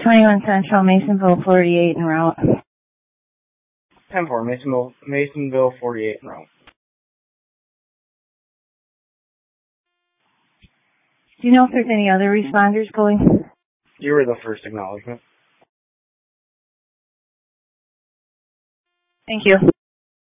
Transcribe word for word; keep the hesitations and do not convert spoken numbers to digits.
twenty-one Central, Masonville, forty-eight en route. ten four, Masonville, Masonville, forty-eight en route. Do you know if there's any other responders going? You were the first acknowledgement. Thank you.